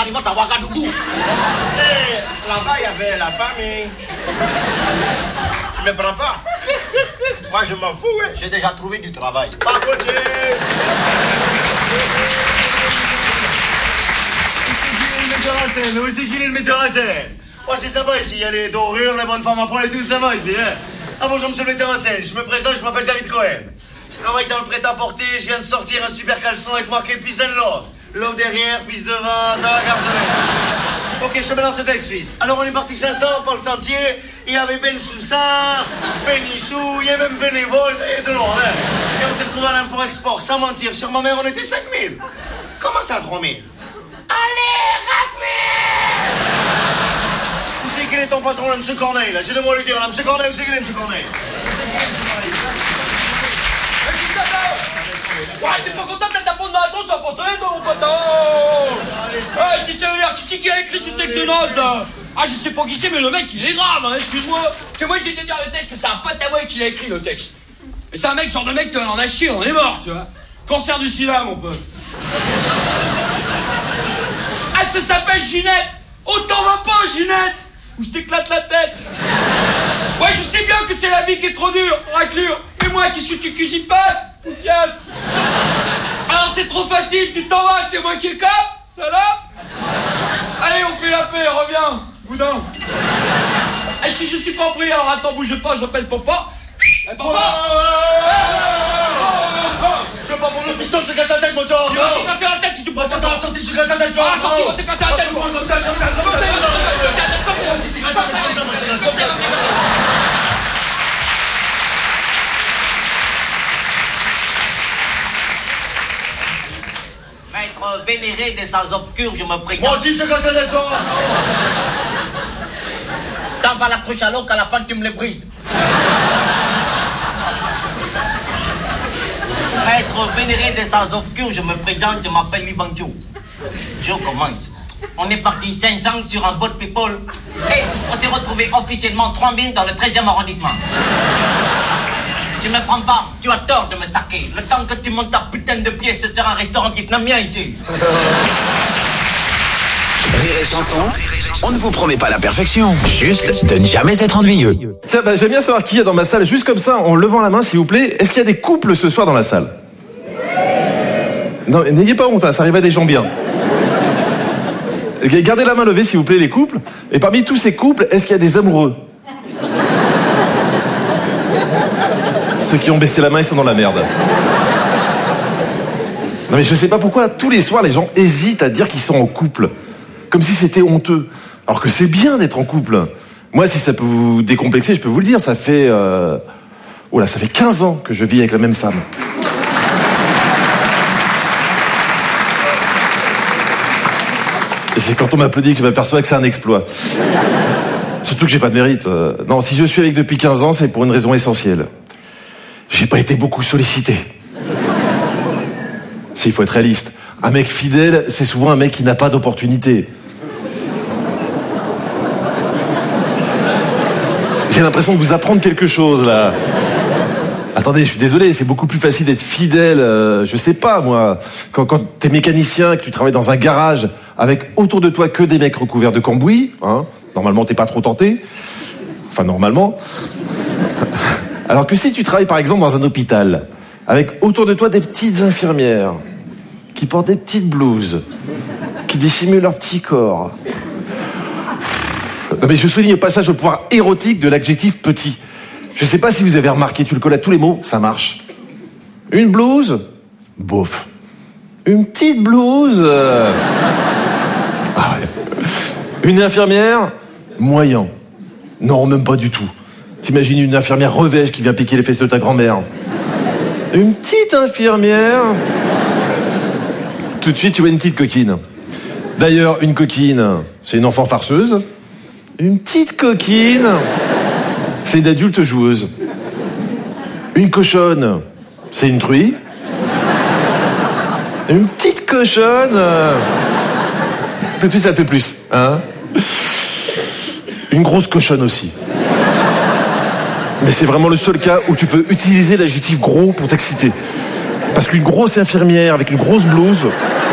arrivant à Ouagadougou. Là-bas, il y avait la famille. Tu me prends pas? Moi, je m'en fous, hein. J'ai déjà trouvé du travail. Pas côté. Où c'est qu'il est le metteur en scène? Oh, c'est sympa ici, il y a les dorures, les bonnes femmes à poil et tout, ça va ici, hein? Ah bonjour, monsieur le metteur en scène, je me présente, je m'appelle David Cohen. Je travaille dans le prêt-à-porter, je viens de sortir un super caleçon avec marqué Peace and Love. Love derrière, peace devant, ça va garder. Ok, je te mets dans ce texte, fils. Alors on est parti 500 par le sentier, il y avait Ben Soussa, Ben Issou, il y avait même Bénévole, et tout le monde, hein? Et on s'est trouvé à l'import-export, sans mentir, sur ma mère on était 5000. Comment ça, 3000? Allez, 4000! Où c'est qu'il est ton patron, là, monsieur Corneille, là? J'ai deux mots à lui dire, là, monsieur Corneille, où c'est qu'il est, monsieur Corneille? Ouais, t'es pas content de ta bonne réponse à porter, toi, mon poteau? Hey, tu sais, qui c'est qui a écrit ce texte de noces, là? Ah, je sais pas qui c'est, mais le mec, il est grave, hein, excuse-moi. Que moi, j'ai été dire le texte, que c'est un pote à moi qui l'a écrit, le texte. Et c'est un mec, genre de mec, on en a chié, on est mort, tu vois. Cancer du sida, mon pote. Ah, ça s'appelle Ginette. Oh, t'en vas pas, Ginette, ou je t'éclate la tête. Ouais, je sais bien que c'est la vie qui est trop dure, raclure. Mais moi, qu'est-ce que j'y fasse, Oufias? Alors c'est trop facile, tu t'en vas, c'est moi qui le capte, salope. Allez, on fait la paix, reviens, boudin. Et si je suis pas pris, alors attends, bouge pas, j'appelle papa. Papa. Je veux pas pour le fiston, je te casse la tête, mon sort. Tu vas te casser la tête si tu peux. Attends, sorti, je te casse la tête, Ah, sorti, on va te casser la tête, moi. Maître vénéré des salles obscures, je me présente. Moi aussi, je te casse la tête, sort. T'en vas la cruche à l'eau qu'à la fin tu me les brises. Maître vénéré des salles obscures, je me présente, je m'appelle Libanjo. Je commence. On est parti 5 ans sur un boat people et on s'est retrouvé officiellement 3000 dans le 13e arrondissement. Tu me prends pas, tu as tort de me saquer. Le temps que tu montes ta putain de pièce, ce sera un restaurant vietnamien ici. Rire et chanson, on ne vous promet pas la perfection, juste de ne jamais être ennuyeux. Tiens, j'aime bien savoir qui il y a dans ma salle, juste comme ça, en levant la main s'il vous plaît. Est-ce qu'il y a des couples ce soir dans la salle? Non, n'ayez pas honte, hein, ça arrive à des gens bien. Gardez la main levée s'il vous plaît les couples. Et parmi tous ces couples, est-ce qu'il y a des amoureux? Ceux qui ont baissé la main, ils sont dans la merde. Non mais je sais pas pourquoi, tous les soirs, les gens hésitent à dire qu'ils sont en couple. Comme si c'était honteux. Alors que c'est bien d'être en couple. Moi, si ça peut vous décomplexer, je peux vous le dire, ça fait... ça fait 15 ans que je vis avec la même femme. Et c'est quand on m'applaudit que je m'aperçois que c'est un exploit. Surtout que j'ai pas de mérite. Non, si je suis avec depuis 15 ans, c'est pour une raison essentielle. J'ai pas été beaucoup sollicité. Il faut être réaliste. Un mec fidèle, c'est souvent un mec qui n'a pas d'opportunité. J'ai l'impression de vous apprendre quelque chose, là. Attendez, je suis désolé, c'est beaucoup plus facile d'être fidèle, je sais pas, moi. Quand t'es mécanicien, que tu travailles dans un garage, avec autour de toi que des mecs recouverts de cambouis, hein. Normalement, t'es pas trop tenté. Enfin, normalement. Alors que si tu travailles, par exemple, dans un hôpital, avec autour de toi des petites infirmières, qui portent des petites blouses, qui dissimulent leur petit corps. Non mais je souligne au passage le pouvoir érotique de l'adjectif petit. Je sais pas si vous avez remarqué, tu le colles à tous les mots, ça marche. Une blouse, bof. Une petite blouse, ah ouais. Une infirmière, moyen. Non, même pas du tout. T'imagines une infirmière revêche qui vient piquer les fesses de ta grand-mère. Une petite infirmière... Tout de suite, tu vois une petite coquine. D'ailleurs, une coquine, c'est une enfant farceuse. Une petite coquine, c'est une adulte joueuse. Une cochonne, c'est une truie. Une petite cochonne... Tout de suite, ça fait plus. Hein ? Une grosse cochonne aussi. Mais c'est vraiment le seul cas où tu peux utiliser l'adjectif gros pour t'exciter. Parce qu'une grosse infirmière avec une grosse blouse,